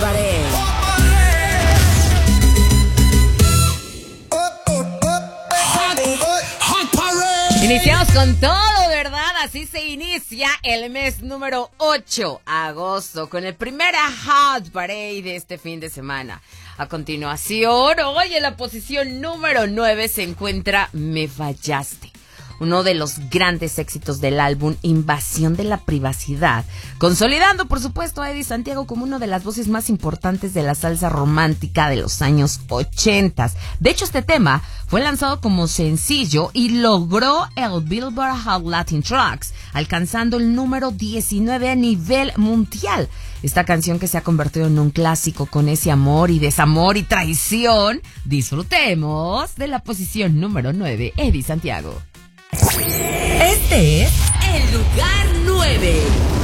Parade. Iniciamos con todo, ¿verdad? Así se inicia el mes número 8, agosto, con el primer Hot Parade de este fin de semana. A continuación, hoy en la posición número 9 se encuentra Me Fallaste, uno de los grandes éxitos del álbum Invasión de la Privacidad, consolidando, por supuesto, a Eddie Santiago como una de las voces más importantes de la salsa romántica de los años 80. De hecho, este tema fue lanzado como sencillo y logró el Billboard Hot Latin Tracks, alcanzando el número 19 a nivel mundial. Esta canción que se ha convertido en un clásico con ese amor y desamor y traición. Disfrutemos de la posición número 9, Eddie Santiago. Este es el lugar 9.